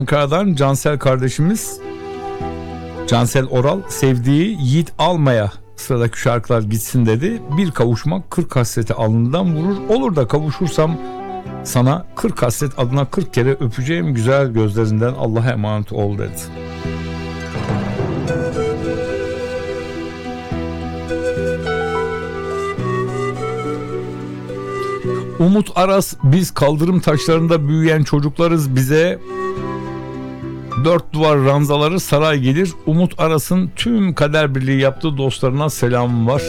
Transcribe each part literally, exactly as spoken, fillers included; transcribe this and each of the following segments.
Ankara'dan Cansel kardeşimiz, Cansel Oral, sevdiği Yiğit Almaya sıradaki şarkılar gitsin dedi. Bir kavuşmak kırk hasreti alnından vurur. Olur da kavuşursam sana kırk hasret adına kırk kere öpeceğim güzel gözlerinden, Allah'a emanet ol dedi. Umut Aras, biz kaldırım taşlarında büyüyen çocuklarız, bize dört duvar ranzaları saray gelir. Umut Aras'ın tüm kader birliği yaptığı dostlarına selam var.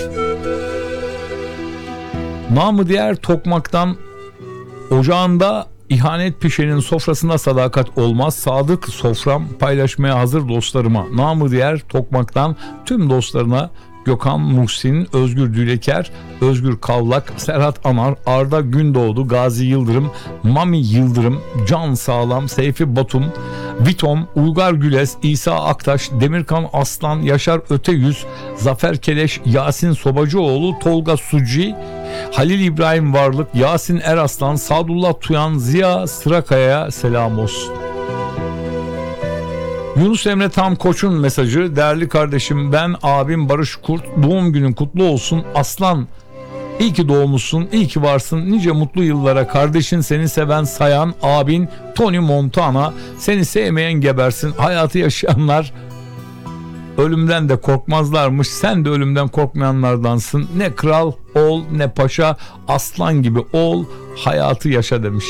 Namı diğer Tokmak'tan, ocağında ihanet pişenin sofrasında sadakat olmaz. Sadık sofram paylaşmaya hazır dostlarıma. Namı diğer Tokmak'tan tüm dostlarına Gökhan Muhsin, Özgür Düleker, Özgür Kavlak, Serhat Anar, Arda Gündoğdu, Gazi Yıldırım, Mami Yıldırım, Can Sağlam, Seyfi Batum, Vitom, Uygar Güles, İsa Aktaş, Demirkan Aslan, Yaşar Öteyüz, Zafer Keleş, Yasin Sobacıoğlu, Tolga Suci, Halil İbrahim Varlık, Yasin Eraslan, Sadullah Tuyan, Ziya Sırakaya'ya selam olsun. Yunus Emre Tam Koç'un mesajı: değerli kardeşim, ben abim Barış Kurt, doğum günün kutlu olsun aslan, iyi ki doğmuşsun, iyi ki varsın, nice mutlu yıllara. Kardeşin, seni seven sayan abin Tony Montana, seni sevmeyen gebersin. Hayatı yaşayanlar ölümden de korkmazlarmış, sen de ölümden korkmayanlardansın. Ne kral ol ne paşa, aslan gibi ol, hayatı yaşa demiş.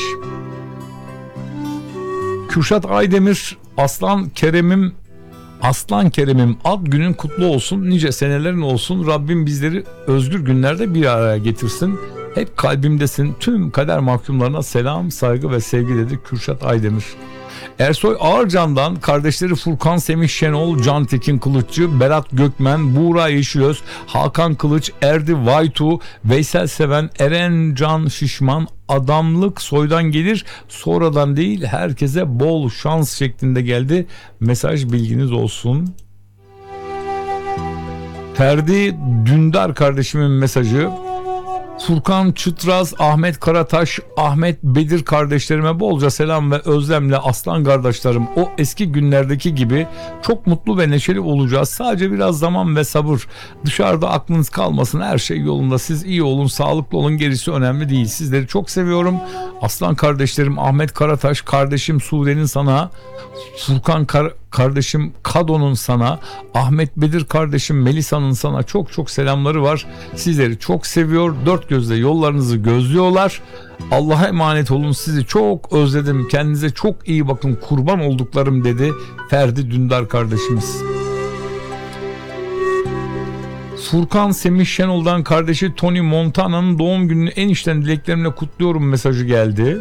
Kürşat Aydemir, Aslan Kerem'im, Aslan Kerem'im, ad günün kutlu olsun, nice senelerin olsun. Rabbim bizleri özgür günlerde bir araya getirsin. Hep kalbimdesin. Tüm kader mahkumlarına selam, saygı ve sevgi dedi Kürşat Aydemir. Ersoy Ağırcan'dan kardeşleri Furkan Semih Şenol, Can Tekin Kılıççı, Berat Gökmen, Buğra Yeşilöz, Hakan Kılıç, Erdi Vaytu, Veysel Seven, Eren Can Şişman, adamlık soydan gelir, sonradan değil, herkese bol şans şeklinde geldi. Mesaj, bilginiz olsun. Ferdi Dündar kardeşimin mesajı: Furkan Çıtraz, Ahmet Karataş, Ahmet Bedir kardeşlerime bolca selam ve özlemle aslan kardeşlerim. O eski günlerdeki gibi çok mutlu ve neşeli olacağız. Sadece biraz zaman ve sabır. Dışarıda aklınız kalmasın, her şey yolunda. Siz iyi olun, sağlıklı olun, gerisi önemli değil. Sizleri çok seviyorum. Aslan kardeşlerim, Ahmet Karataş kardeşim, Sude'nin sana, Furkan Kar kardeşim Kado'nun sana, Ahmet Bedir kardeşim Melisa'nın sana çok çok selamları var. Sizleri çok seviyor. Dört gözle yollarınızı gözlüyorlar. Allah'a emanet olun. Sizi çok özledim. Kendinize çok iyi bakın. Kurban olduklarım dedi Ferdi Dündar kardeşimiz. Furkan Semih Şenol'dan kardeşi Tony Montana'nın doğum gününü en içten dileklerimle kutluyorum mesajı geldi.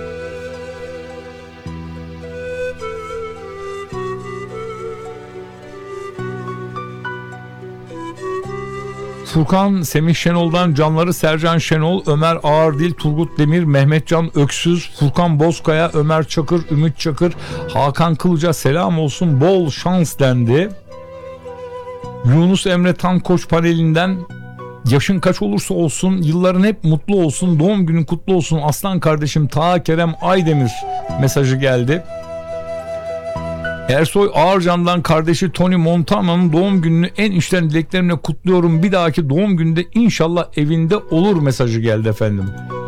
Furkan Semih Şenol'dan canları Sercan Şenol, Ömer Ağırdil, Turgut Demir, Mehmetcan Öksüz, Furkan Bozkaya, Ömer Çakır, Ümit Çakır, Hakan Kılıç'a selam olsun, bol şans dendi. Yunus Emre Tan Koç panelinden: yaşın kaç olursa olsun, yılların hep mutlu olsun, doğum günün kutlu olsun aslan kardeşim Ta Kerem Aydemir mesajı geldi. Ersoy Ağırcan'dan kardeşi Tony Montana'nın doğum gününü en içten dileklerimle kutluyorum. Bir dahaki doğum gününde inşallah evinde olur mesajı geldi efendim.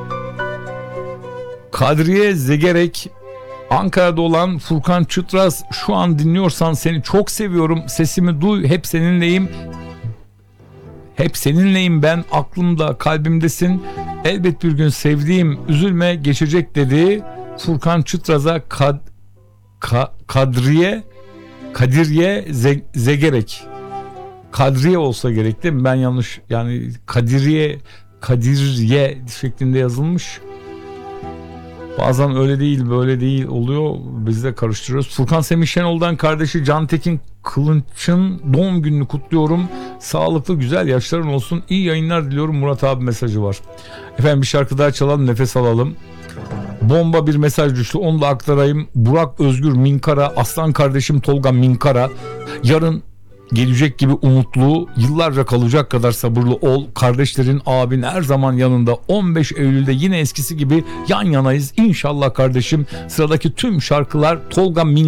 Kadriye Zegerek, Ankara'da olan Furkan Çıtraz, şu an dinliyorsan seni çok seviyorum. Sesimi duy, hep seninleyim. Hep seninleyim ben, aklımda kalbimdesin. Elbet bir gün sevdiğim, üzülme geçecek dedi. Furkan Çıtraz'a kad Ka- Kadriye Kadiriye Ze- Zegerek, Kadriye olsa gerek değil mi? Ben yanlış, yani Kadiriye Kadiriye şeklinde yazılmış. Bazen öyle değil böyle değil oluyor, biz de karıştırıyoruz. Furkan Semih Şenol'dan kardeşi Can Tekin Kılıç'ın doğum gününü kutluyorum. Sağlıklı güzel yaşların olsun. İyi yayınlar diliyorum. Murat abi mesajı var. Efendim bir şarkı daha çalalım, nefes alalım. Bomba bir mesaj düştü, onu da aktarayım. Burak Özgür Minkara, aslan kardeşim Tolga Minkara, yarın gelecek gibi umutlu, yıllarca kalacak kadar sabırlı ol. Kardeşlerin, abin her zaman yanında. on beş Eylül'de yine eskisi gibi yan yanayız. İnşallah kardeşim. Sıradaki tüm şarkılar Tolga Min